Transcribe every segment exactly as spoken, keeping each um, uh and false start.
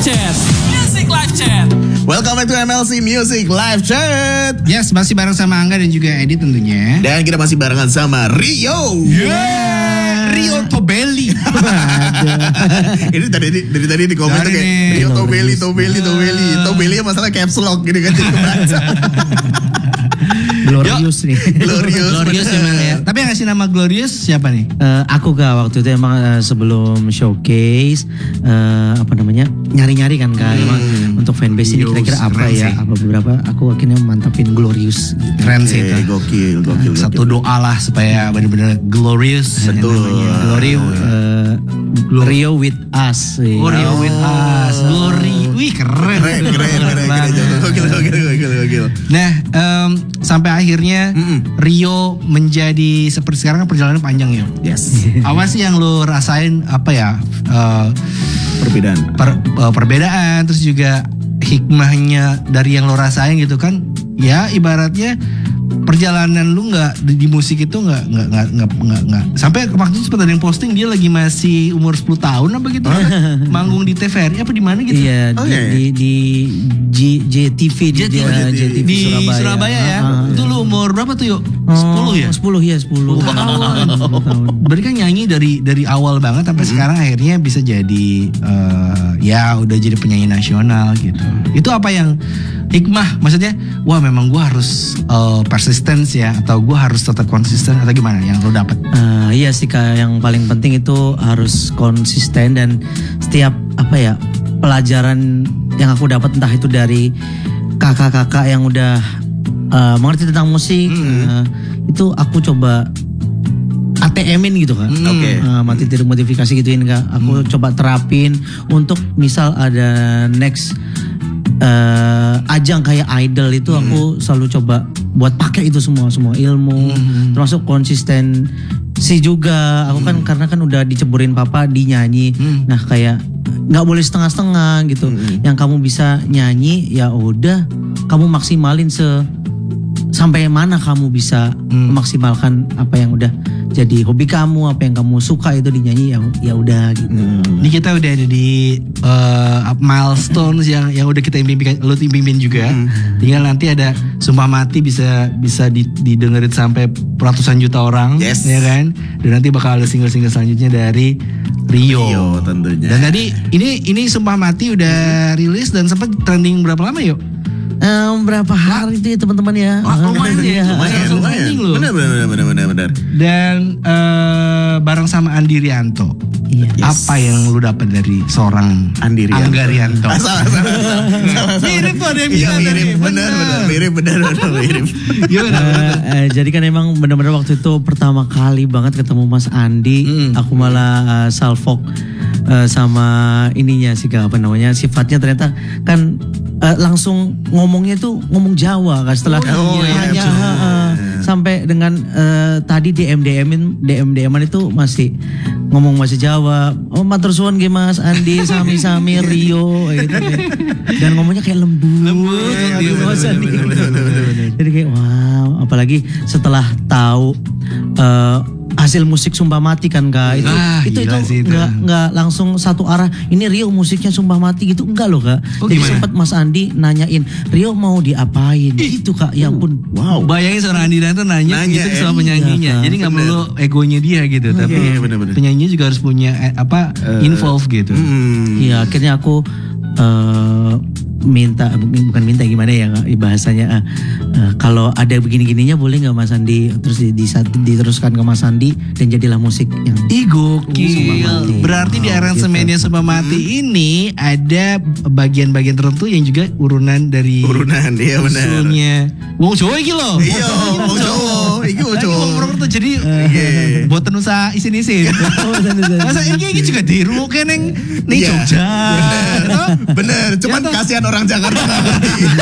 Chat, Music Live Chat. Welcome back to M L C Music Live Chat. Yes, masih bareng sama Angga dan juga Edi tentunya. Dan kita masih barengan sama Rio. Yeah, Rio Tobelli. Ini tadi dari tadi di komen tuh kayak nih. Rio Tobelli, Tobelli, Tobelli. Tobelli masalah caps lock gitu kan. Glorious nih. Glorious. Glorious emang ya. Tapi yang ngasih nama Glorious siapa nih? Uh, aku kak waktu itu emang uh, sebelum showcase uh, apa namanya nyari-nyari kan kak Hmm. emang untuk fanbase ini Yus, kira-kira apa keren ya sih. apa beberapa aku akhirnya mantapin Glorious. Keren sih Eh, itu. gokil, gokil, Satu gokil. doa lah supaya benar-benar glorious. Betul. Glory uh, Rio with us. Oh, Rio with us. Glory. Wih keren. Keren, keren, keren, keren. banget. Gokil, gokil, gokil, gokil. Nah, em, sampai akhirnya Mm-mm. Rio menjadi seperti sekarang kan perjalanan panjang ya. Yes. Apa sih yang lo rasain apa ya eh, Perbedaan. per- eh, perbedaan terus juga hikmahnya dari yang lo rasain gitu kan? Ya ibaratnya perjalanan lu nggak di, di musik itu nggak nggak nggak nggak nggak nggak sampai waktu itu sempat ada yang posting dia lagi masih umur sepuluh tahun apa gitu manggung di T V R I apa di mana gitu. Iya Oh, di, iya. di di J, JTV di J T V, dia, J T V. Di Surabaya, Surabaya, ya. Ah, ah, Itu iya. lu umur berapa tuh yuk? Oh, sepuluh ya? sepuluh ya sepuluh Berarti kan nyanyi dari dari awal banget sampai sekarang akhirnya bisa jadi eh, ya udah jadi penyanyi nasional gitu. Itu apa yang hikmah? Maksudnya, wah memang gue harus eh, persistence ya, atau gue harus tetap konsisten atau gimana yang lo dapet? Uh, iya sih kak, yang paling penting itu harus konsisten dan setiap apa ya pelajaran yang aku dapat entah itu dari kakak-kakak yang udah uh, mengerti tentang musik, uh, itu aku coba A T M-in gitu kak. Hmm. Oke. Uh, mati tiru modifikasi gituin kak. Aku coba terapin untuk misal ada next uh, ajang kayak idol itu aku selalu coba buat pakai itu semua semua ilmu termasuk konsisten sih juga aku kan karena kan udah diceburin papa di nyanyi nah kayak nggak boleh setengah-setengah gitu yang kamu bisa nyanyi ya udah kamu maksimalin se sampai mana kamu bisa memaksimalkan apa yang udah jadi hobi kamu apa yang kamu suka itu dinyanyi ya ya udah gitu. Ini kita udah ada di eh, milestones yang yang udah kita impikan, lo impikan juga. Tinggal nanti ada Sumpah Mati bisa bisa di- didengerin sampai ratusan juta orang, Yes. ya kan? Dan nanti bakal ada single-single selanjutnya dari Rio. Rio tentunya. Dan tadi ini ini Sumpah Mati udah rilis dan sempat trending berapa lama yuk? Em, berapa hari itu ya teman-teman ya? Wah, lumayan ya. Lumayan, Langsung lumayan. trending loh. Benar, benar, benar, benar, benar. Dan eh, bareng sama Andi Rianto. Iya. Yes. Apa yang lu dapat dari seorang Andi Rianto. Angga Rianto? Ah, salah, salah, salah, salah, salah. Mirip tuh ada yang Iya, bilang mirip, tadi, benar, benar. benar, mirip, benar, benar, mirip. Gimana? Eh, eh, jadi kan emang benar-benar waktu itu pertama kali banget ketemu Mas Andi, Mm. aku malah uh, salfok uh, sama ininya sih Kak, apa namanya sifatnya ternyata kan uh, langsung ngomongnya tuh ngomong Jawa kan setelah Oh, iya, hanya betul. uh, uh, sampai dengan uh, tadi D M D M-in D M D M-an itu masih ngomong masih Jawa. Oh matur suwun nggih Mas Andi sami-sami Rio gitu. Dan ngomongnya kayak lembut. Lembut, Ya, iya, gitu, Mas bener, Andi. bener, bener, bener, bener. Jadi kayak wow, apalagi setelah tahu eh, hasil musik Sumpah Mati kan Kak. Itu Ah, itu gila itu sih itu. nggak nggak langsung satu arah. Ini Rio musiknya Sumpah Mati gitu enggak loh Kak. Oh, Jadi gimana? sempat Mas Andi nanyain Rio mau diapain gitu Kak. Ya ampun. Wow. Bayangin seorang Andi Rianto nanya, Nanya, gitu ke eh. sama penyanyinya. Iya, Jadi nggak bener. melulu egonya dia gitu, tapi Iya, bener-bener. penyanyinya juga harus punya eh, apa involve gitu. Hmm. Iya akhirnya aku eh, minta bukan minta gimana ya Kak, bahasanya eh, eh, kalau ada begini-gininya boleh nggak Mas Andi terus di, di- diteruskan ke Mas Andi dan jadilah musik yang Ih Sumpah gokil. Mati. Berarti di Wow, aransemennya gitu. Sumpah Mati ini ada bagian-bagian tertentu yang juga urunan dari Urunan, iya benar. usulnya. Wong Jawa iki lho. Iya, wong Jawa, iki wong Lagi Jawa. wong Purwokerto jadi Iya. buatan usaha isin-isin. Masa ini iki juga dirungke neng ning Iya. Jogja. Toh? Bener, cuman Ya, toh? kasihan orang Jakarta nggak ngerti.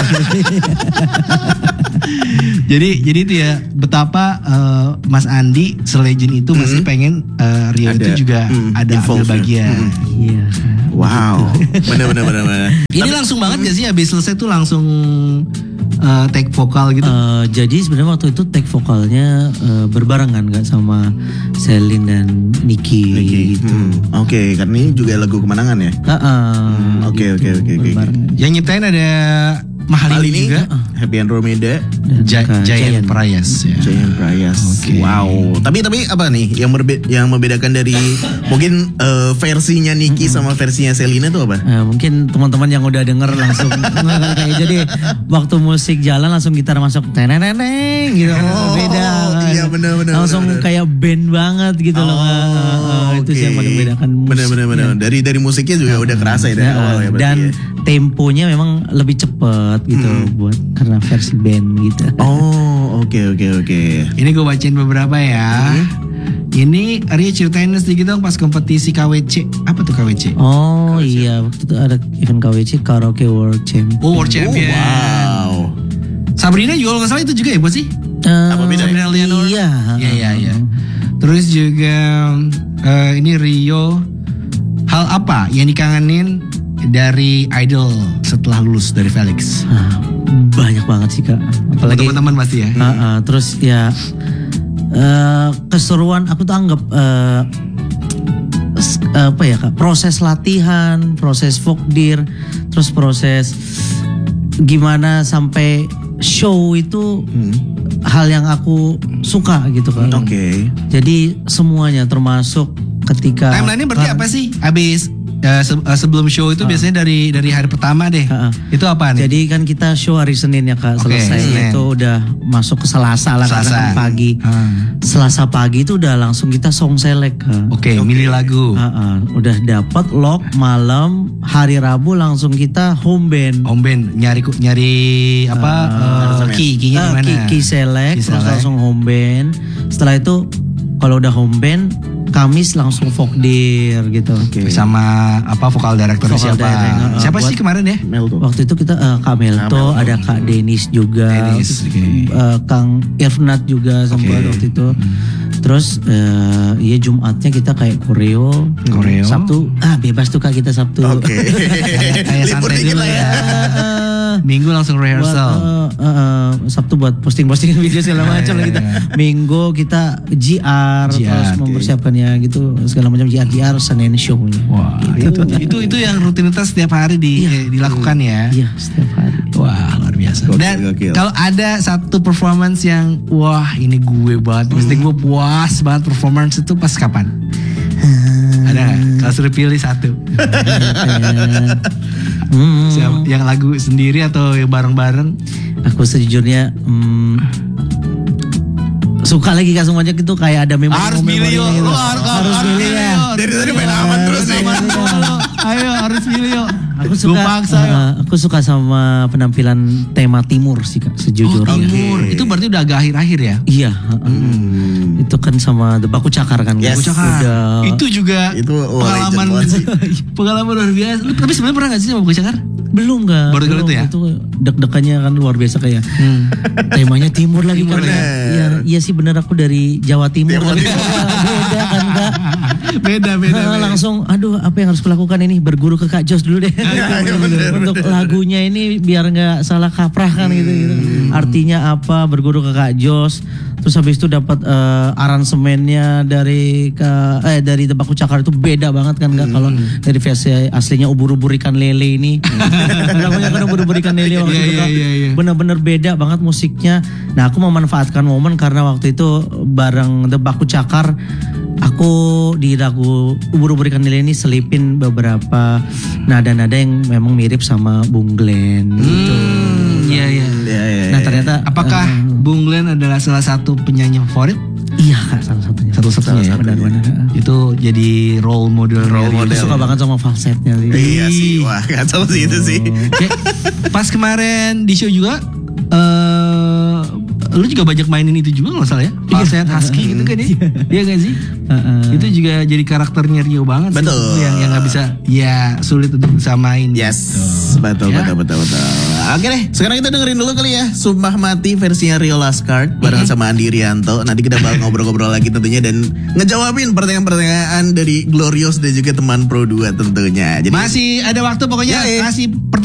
Jadi jadi itu ya betapa eh, Mas Andi selegend itu masih pengen eh, Rio Ada, itu juga mm, ada ambil involve-nya. bagian. Iya. Wow, bener bener bener bener. Ini langsung banget gak sih habis selesai tuh langsung uh, take vokal gitu? Eh, jadi sebenarnya waktu itu take vokalnya eh, berbarengan nggak sama Celine dan Nicky, gitu. Hmm, Oke, karena ini juga lagu kemenangan ya. Ah, ah, Oke, oke, oke, oke. berbarengan. Yang nyiptain ada Mahal Kali ini ini juga. Happy Andromeda, Dan Ja- Kak Giant Prayas ya. Giant Prayas. Oke. Wow. Tapi tapi apa nih yang berbe- yang membedakan dari mungkin eh, versinya Nicky sama versinya Selina itu apa? Eh, mungkin teman-teman yang udah denger langsung kayak jadi waktu musik jalan langsung gitar masuk teneneneng gitu. Oh, beda kan. iya, bener, bener, langsung bener, bener. kayak band banget gitu loh. Oh, Eh, itu sih yang paling membedakan musik. Bener-bener bener. Dari dari musiknya juga udah kerasa ya dari Ya, awal ya berarti dan ya. temponya memang lebih cepet gitu buat karena versi band gitu. Oh, oke oke oke. Ini gue bacain beberapa ya. Ini Rio ceritain sedikit dong pas kompetisi K W C. Apa tuh K W C? Oh iya, waktu itu ada event K W C Karaoke World Champion. Oh, World Champion. Wow. Sabrina juga kalau nggak salah itu juga ya buat sih? Eh, Apa bedanya? Sabrina Leonor? Iya. Iya iya iya. Terus juga eh, ini Rio, hal apa yang dikangenin dari Idol setelah lulus dari Felix? Ah, banyak banget sih Kak. Apalagi Teman-teman pasti ya. Ah, ah, terus ya eh, keseruan aku tuh anggap eh, s- apa ya Kak, proses latihan, proses vokdir, terus proses gimana sampai show itu hal yang aku suka gitu Kak. Oke. Jadi semuanya termasuk ketika Timeline-nya berarti apa sih? Habis eh, se- eh, sebelum show itu biasanya dari dari hari pertama deh. Ah, ah. Itu apa nih? Jadi kan kita show hari Senin ya Kak, Oke, selesai Senin. itu udah masuk ke Selasa lah karena Selasa. kan pagi. Ah. Selasa pagi itu udah langsung kita song select Kak. Oke, milih lagu. Ah, ah. Udah dapat lock malam, hari Rabu langsung kita home band. Om Ben nyari ku- nyari apa? eh, key, key-nya Ah, di mana? key, key select, Key terus select. langsung home band. Setelah itu kalau udah home band, Kamis langsung vokdir gitu. Sama apa vokal director Vokal siapa? direct, eh, siapa buat- sih kemarin ya? Mel tuh. Waktu itu kita eh, Kak Melto, ada Kak Denis juga, Denis, oke. Eh, Kang Irfnat juga sempat Oke. waktu itu. Terus eh, ya Jumatnya kita kayak koreo, Koreo. Sabtu ah bebas tuh Kak kita Sabtu. Oke. Kayak Libur santai dikit dulu lah ya. Eh, Minggu langsung buat, rehearsal. eh, eh, eh, Sabtu buat posting-posting video segala macam lah kita. Minggu kita G R, G R, terus oke. mempersiapkannya gitu segala macam G R G R Senin show-nya. Wah, itu, itu itu yang rutinitas setiap hari di, eh, dilakukan ya. Iya setiap hari. Wah, luar biasa. Gokil, Dan gokil. kalau ada satu performance yang wah ini gue banget, mesti gue puas banget performance itu pas kapan? Ada nggak? Kalau suruh pilih satu, Hmm. Siapa- yang lagu sendiri atau yang bareng-bareng? Aku sejujurnya hmm, suka lagi Kak semuanya gitu kayak ada memori Harus milih yuk, gitu. lu harus, harus milih ya. Dari tadi main aman terus nih. Ayo harus pilih yuk. Aku Gue suka paksa yuk. uh, aku suka sama penampilan tema timur sih Kak Oh, sejujurnya. timur. Itu berarti udah agak akhir-akhir ya? Iya, uh, uh. Itu kan sama The Baku Cakar kan. Yes. Baku Cakar. Udah. Itu juga Itu, wah, pengalaman legend banget sih. pengalaman luar biasa. Lu tapi sebenarnya pernah gak sih sama Baku Cakar? Belum gak? Baru kali Belum, itu ya? Itu deg-degannya kan luar biasa kayak. Temanya timur lagi kan. Bener. Iya, iya sih bener aku dari Jawa Timur. Jawa Tapi Timur. beda kan Kak. beda beda. Nah, beda. langsung aduh apa yang harus kulakukan ini berguru ke Kak Jos dulu deh. Iya, bener, Untuk lagunya ini biar nggak salah kaprah kan gitu, gitu. Artinya apa berguru ke Kak Jos. Terus habis itu dapat eh, aransemennya dari ke eh dari The Baku Cakar itu beda banget kan Kak kalau dari versi aslinya ubur-ubur ikan lele ini. Lagunya kan ubur-ubur ikan lele waktu Iya, itu iya, Kak. iya, iya. Bener-bener beda banget musiknya. Nah aku memanfaatkan momen karena waktu itu bareng The Baku Cakar aku di lagu ubur-ubur ikan lele ini selipin beberapa nada-nada yang memang mirip sama Bung Glenn gitu. Iya iya. Iya, iya, Nah iya. ternyata Apakah eh, Bung Glenn adalah salah satu penyanyi favorit? iya Kak salah satunya. Satu-satunya ya? Benar-benar. Itu jadi role model. Role model. Aku suka banget sama falsetnya sih. Iya sih, wah kacau sih itu sih. Oke. Pas kemarin di show juga eh lu juga banyak mainin itu juga nggak salah ya? Falset husky gitu kan ya? Iya gak sih? Heeh. Itu juga jadi karakternya Rio banget sih. Betul. Itu yang yang nggak bisa, ya sulit untuk disamain. Yes, gitu. betul, Ya. betul, betul, betul. Oke deh, sekarang kita dengerin dulu kali ya Sumpah Mati versinya Rio Lastcard bareng sama Andi Rianto. Nanti kita bakal ngobrol-ngobrol lagi tentunya dan ngejawabin pertanyaan-pertanyaan dari Glorious dan juga teman Pro dua tentunya. Jadi Masih ada waktu pokoknya Ya, ya. kasih pertanyaan